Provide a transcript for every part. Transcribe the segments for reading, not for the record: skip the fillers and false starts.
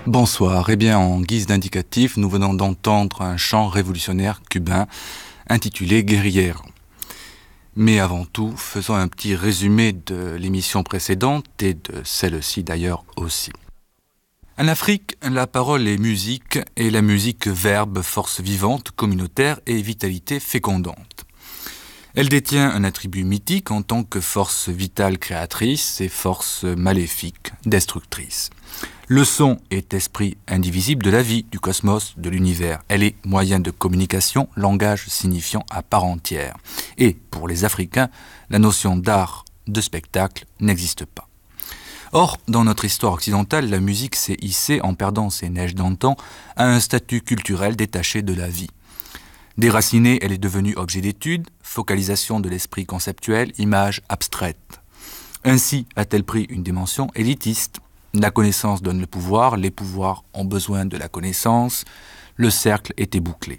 Bonsoir, eh bien en guise d'indicatif, nous venons d'entendre un chant révolutionnaire cubain intitulé Guerrière. Mais avant tout, faisons un petit résumé de l'émission précédente et de celle-ci d'ailleurs aussi. En Afrique, la parole est musique et la musique verbe, force vivante, communautaire et vitalité fécondante. Elle détient un attribut mythique en tant que force vitale créatrice et force maléfique destructrice. Le son est esprit indivisible de la vie, du cosmos, de l'univers. Elle est moyen de communication, langage signifiant à part entière. Et pour les Africains, la notion d'art, de spectacle n'existe pas. Or, dans notre histoire occidentale, la musique s'est hissée, en perdant ses neiges d'antan, à un statut culturel détaché de la vie. Déracinée, elle est devenue objet d'étude, focalisation de l'esprit conceptuel, image abstraite. Ainsi a-t-elle pris une dimension élitiste. La connaissance donne le pouvoir, les pouvoirs ont besoin de la connaissance, le cercle était bouclé.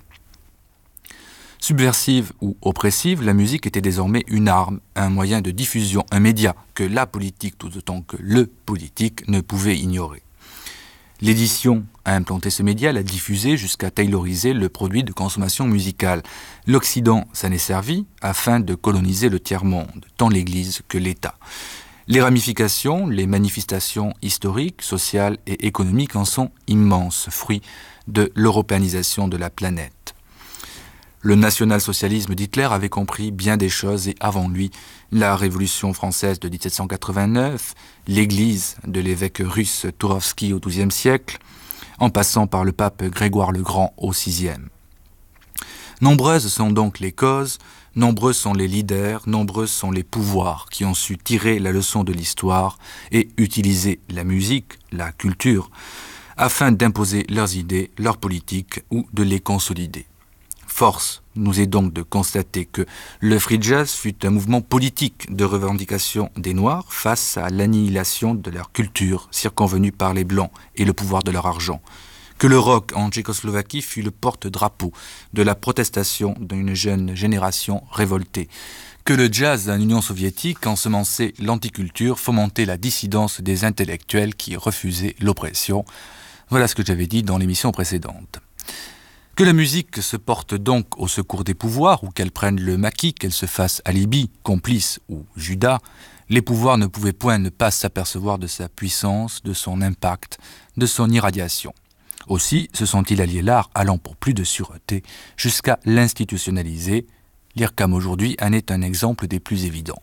Subversive ou oppressive, la musique était désormais une arme, un moyen de diffusion, un média que la politique, tout autant que le politique, ne pouvait ignorer. L'édition a implanté ce média, l'a diffusé jusqu'à tayloriser le produit de consommation musicale. L'Occident s'en est servi afin de coloniser le tiers-monde, tant l'Église que l'État. Les ramifications, les manifestations historiques, sociales et économiques en sont immenses, fruits de l'européanisation de la planète. Le national-socialisme d'Hitler avait compris bien des choses et avant lui, la Révolution française de 1789, l'Église de l'évêque russe Tourovsky au XIIe siècle, en passant par le pape Grégoire le Grand au VIe. Nombreuses sont donc les causes, nombreux sont les leaders, nombreux sont les pouvoirs qui ont su tirer la leçon de l'histoire et utiliser la musique, la culture, afin d'imposer leurs idées, leurs politiques ou de les consolider. Force nous est donc de constater que le free jazz fut un mouvement politique de revendication des Noirs face à l'annihilation de leur culture circonvenue par les Blancs et le pouvoir de leur argent. Que le rock en Tchécoslovaquie fut le porte-drapeau de la protestation d'une jeune génération révoltée. Que le jazz en Union soviétique ensemençait l'anticulture, fomentait la dissidence des intellectuels qui refusaient l'oppression. Voilà ce que j'avais dit dans l'émission précédente. Que la musique se porte donc au secours des pouvoirs ou qu'elle prenne le maquis, qu'elle se fasse alibi, complice ou Judas, les pouvoirs ne pouvaient point ne pas s'apercevoir de sa puissance, de son impact, de son irradiation. Aussi se sont-ils alliés l'art, allant pour plus de sûreté, jusqu'à l'institutionnaliser. L'IRCAM aujourd'hui en est un exemple des plus évidents.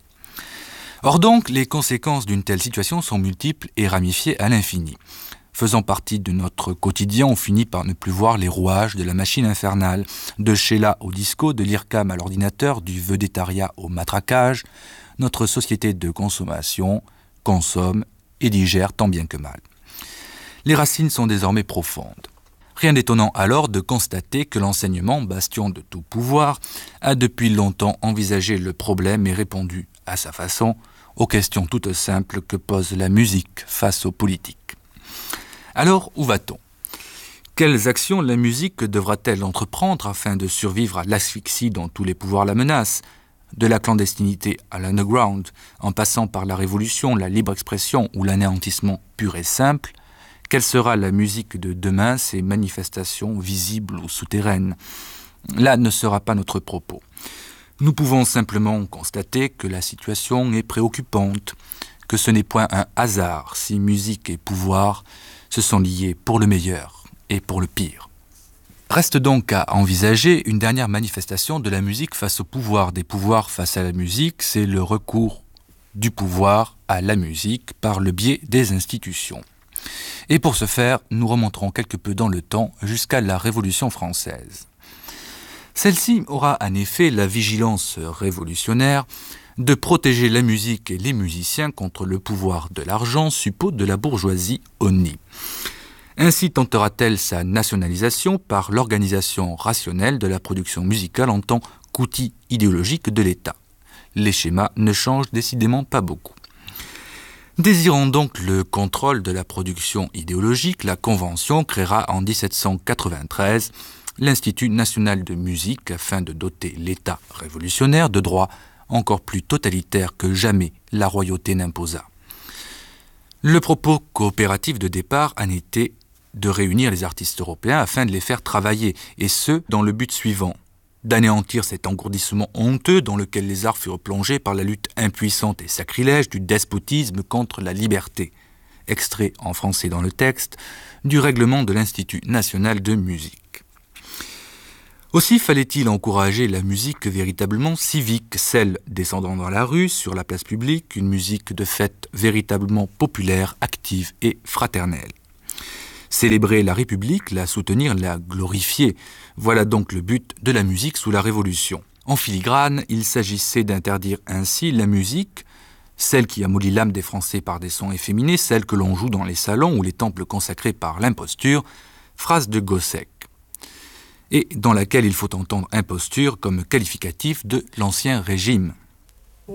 Or donc, les conséquences d'une telle situation sont multiples et ramifiées à l'infini. Faisant partie de notre quotidien, on finit par ne plus voir les rouages de la machine infernale, de Sheila au disco, de l'IRCAM à l'ordinateur, du vedettariat au matraquage. Notre société de consommation consomme et digère tant bien que mal. Les racines sont désormais profondes. Rien d'étonnant alors de constater que l'enseignement, bastion de tout pouvoir, a depuis longtemps envisagé le problème et répondu, à sa façon, aux questions toutes simples que pose la musique face aux politiques. Alors, où va-t-on ? Quelles actions la musique devra-t-elle entreprendre afin de survivre à l'asphyxie dont tous les pouvoirs la menacent ? De la clandestinité à l'underground, en passant par la révolution, la libre expression ou l'anéantissement pur et simple, quelle sera la musique de demain, ces manifestations visibles ou souterraines ? Là ne sera pas notre propos. Nous pouvons simplement constater que la situation est préoccupante, que ce n'est point un hasard si musique et pouvoir se sont liés pour le meilleur et pour le pire. Reste donc à envisager une dernière manifestation de la musique face au pouvoir. Des pouvoirs face à la musique, c'est le recours du pouvoir à la musique par le biais des institutions. Et pour ce faire, nous remonterons quelque peu dans le temps jusqu'à la Révolution française. Celle-ci aura en effet la vigilance révolutionnaire de protéger la musique et les musiciens contre le pouvoir de l'argent suppôt de la bourgeoisie honnie. Ainsi tentera-t-elle sa nationalisation par l'organisation rationnelle de la production musicale en tant qu'outil idéologique de l'État. Les schémas ne changent décidément pas beaucoup. Désirant donc le contrôle de la production idéologique, la Convention créera en 1793 l'Institut national de musique afin de doter l'État révolutionnaire de droits encore plus totalitaires que jamais la royauté n'imposa. Le propos coopératif de départ en était de réunir les artistes européens afin de les faire travailler, et ce, dans le but suivant: d'anéantir cet engourdissement honteux dans lequel les arts furent plongés par la lutte impuissante et sacrilège du despotisme contre la liberté. Extrait en français dans le texte du règlement de l'Institut national de musique. Aussi fallait-il encourager la musique véritablement civique, celle descendant dans la rue, sur la place publique, une musique de fête véritablement populaire, active et fraternelle. Célébrer la République, la soutenir, la glorifier, voilà donc le but de la musique sous la Révolution. En filigrane, il s'agissait d'interdire ainsi la musique, celle qui amollit l'âme des Français par des sons efféminés, celle que l'on joue dans les salons ou les temples consacrés par l'imposture, phrase de Gossec, et dans laquelle il faut entendre imposture comme qualificatif de l'Ancien Régime.